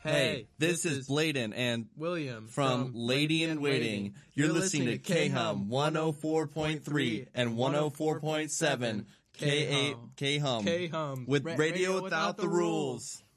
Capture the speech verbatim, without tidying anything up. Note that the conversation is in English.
Hey, this, this is Bladen and William from, from Lady in Waiting. You're listening to K-Hum one oh four point three and one oh four point seven K-Hum K-Hum with Radio Without the Rules.